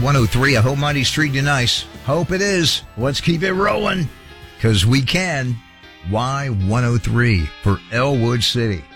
Y103. I hope Monday's treating you nice. Hope it is. Let's keep it rolling, because we can. Y103 for Elwood City.